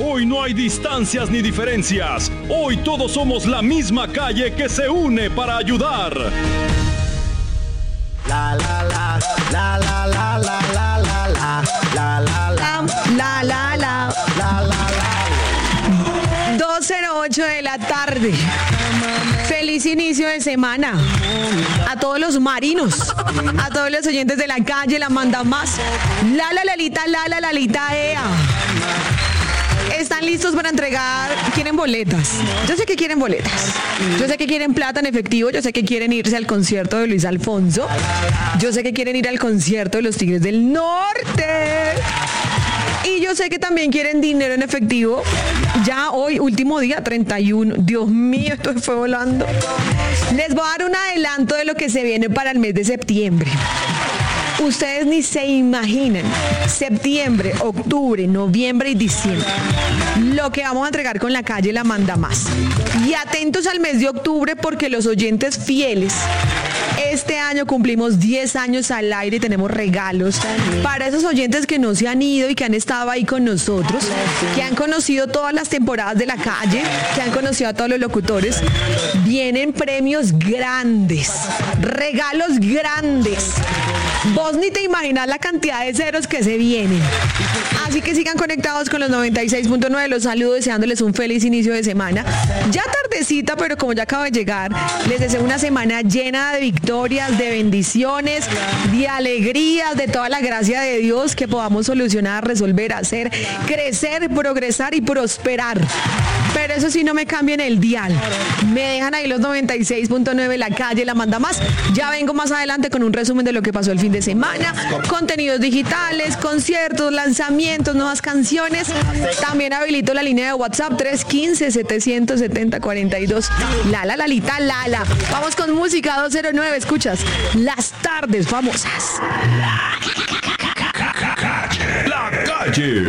Hoy no hay distancias ni diferencias. Hoy todos somos la misma calle que se une para ayudar. La la la la la la la la la la la la la la. 2:08 de la tarde. Feliz inicio de semana a todos los marinos, a todos los oyentes de la calle, la manda más. Lalita, ea. ¿Están listos para entregar? ¿Quieren boletas? Yo sé que quieren boletas. Yo sé que quieren plata en efectivo. Yo sé que quieren irse al concierto de Luis Alfonso. Yo sé que quieren ir al concierto de los Tigres del Norte. Y yo sé que también quieren dinero en efectivo. Ya hoy, último día, 31. Dios mío, esto se fue volando. Les voy a dar un adelanto de lo que se viene para el mes de septiembre. Ustedes ni se imaginan, septiembre, octubre, noviembre y diciembre, lo que vamos a entregar con la calle La Manda Más. Y atentos al mes de octubre porque los oyentes fieles, este año cumplimos 10 años al aire y tenemos regalos para esos oyentes que no se han ido y que han estado ahí con nosotros, que han conocido todas las temporadas de la calle, que han conocido a todos los locutores. Vienen premios grandes, regalos grandes. Vos ni te imaginas la cantidad de ceros que se vienen. Así que sigan conectados con los 96.9. Los saludo deseándoles un feliz inicio de semana. Ya tardecita, pero como ya acabo de llegar, les deseo una semana llena de victorias, de bendiciones, de alegrías, de toda la gracia de Dios, que podamos solucionar, resolver, hacer, crecer, progresar y prosperar. Pero eso sí, no me cambien el dial. Me dejan ahí los 96.9, la calle La Manda Más. Ya vengo más adelante con un resumen de lo que pasó el fin de semana. Contenidos digitales, conciertos, lanzamientos, nuevas canciones. También habilito la línea de WhatsApp 315-770-42. Lalita. Vamos con música 209. Escuchas Las Tardes Famosas. La calle.